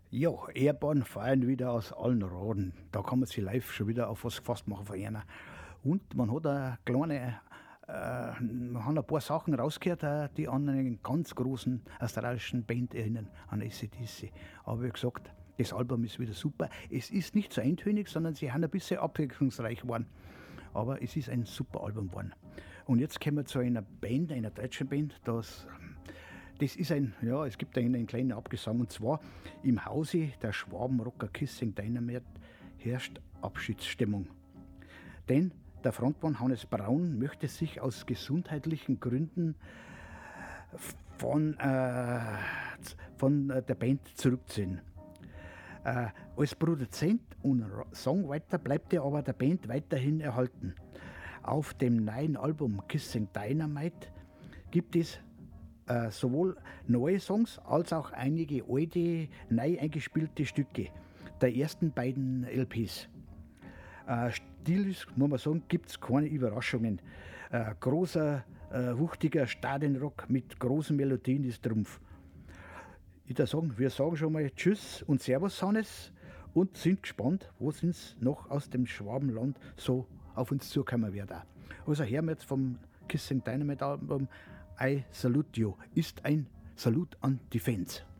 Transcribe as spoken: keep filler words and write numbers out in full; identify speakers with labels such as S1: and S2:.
S1: Ja, Erdbeeren fallen wieder aus allen Rohren. Da kann man sich live schon wieder auf was gefasst machen von einer. Und man hat eine kleine, äh, man hat ein paar Sachen rausgehört, äh, die an einen ganz großen australischen Band erinnern, an A C D C. Aber wie gesagt, das Album ist wieder super. Es ist nicht so eintönig, sondern sie haben ein bisschen abwechslungsreich geworden. Aber es ist ein super Album geworden. Und jetzt kommen wir zu einer Band, einer deutschen Band, das das ist ein, ja, es gibt da einen kleinen Abgesang, und zwar im Hause der Schwabenrocker Kissing Dynamite herrscht Abschiedsstimmung. Denn der Frontmann Hannes Braun möchte sich aus gesundheitlichen Gründen von, äh, von der Band zurückziehen. Äh, als Produzent und Songwriter bleibt er aber der Band weiterhin erhalten. Auf dem neuen Album Kissing Dynamite gibt es äh, sowohl neue Songs als auch einige alte, neu eingespielte Stücke der ersten beiden L Ps. Äh, stilisch, muss man sagen, gibt es keine Überraschungen. Äh, großer, äh, wuchtiger Stadionrock mit großen Melodien ist Trumpf. Ich würde sagen, wir sagen schon mal Tschüss und Servus, Hannes, und sind gespannt, was uns noch aus dem Schwabenland so auf uns zukommen wird. Also hören wir jetzt vom Kissing Dynamite Album I Salute You, ist ein Salut an die Fans.